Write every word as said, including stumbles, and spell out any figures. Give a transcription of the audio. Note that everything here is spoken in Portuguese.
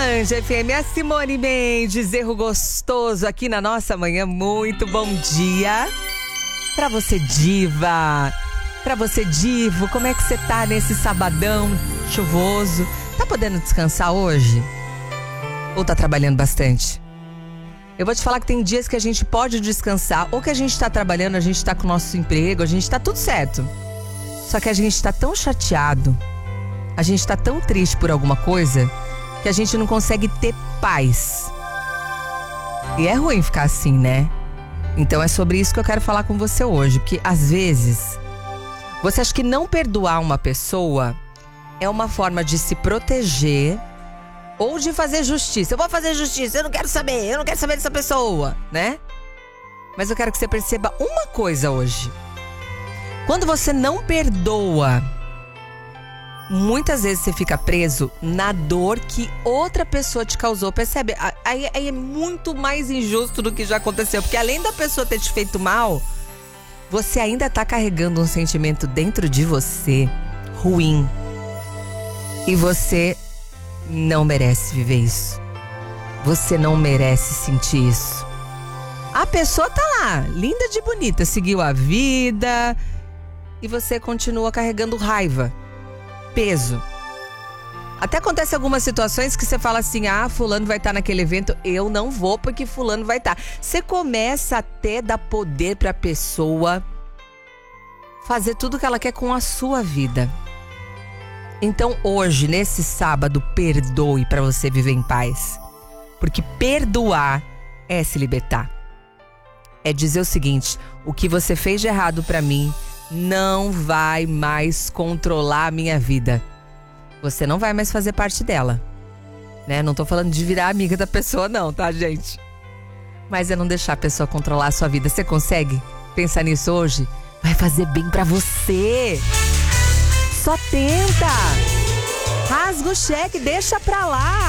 Band F M, a Simone Mendes, erro gostoso aqui na nossa manhã. Muito bom dia pra você, diva. Pra você, divo, como é que você tá nesse sabadão chuvoso? Tá podendo descansar hoje? Ou tá trabalhando bastante? Eu vou te falar que tem dias que a gente pode descansar, ou que a gente tá trabalhando, a gente tá com o nosso emprego, a gente tá tudo certo. Só que a gente tá tão chateado, a gente tá tão triste por alguma coisa, que a gente não consegue ter paz. E é ruim ficar assim, né? Então é sobre isso que eu quero falar com você hoje, porque às vezes você acha que não perdoar uma pessoa é uma forma de se proteger ou de fazer justiça. Eu vou fazer justiça, eu não quero saber, eu não quero saber dessa pessoa, né? Mas eu quero que você perceba uma coisa hoje. Quando você não perdoa, muitas vezes você fica preso na dor que outra pessoa te causou. Percebe? Aí, aí é muito mais injusto do que já aconteceu. Porque além da pessoa ter te feito mal, você ainda tá carregando um sentimento dentro de você ruim. E você não merece viver isso. Você não merece sentir isso. A pessoa tá lá, linda de bonita, seguiu a vida, e você continua carregando raiva, peso. Até acontece algumas situações que você fala assim: ah, fulano vai estar naquele evento, eu não vou porque fulano vai estar. Você começa até a dar poder pra pessoa fazer tudo que ela quer com a sua vida. Então hoje, nesse sábado, perdoe pra você viver em paz. Porque perdoar é se libertar. É dizer o seguinte: o que você fez de errado pra mim não vai mais controlar a minha vida. Você não vai mais fazer parte dela, né? Não tô falando de virar amiga da pessoa não, tá, gente? Mas é não deixar a pessoa controlar a sua vida. Você consegue pensar nisso hoje? Vai fazer bem pra você. Só tenta. Rasga o cheque, deixa pra lá.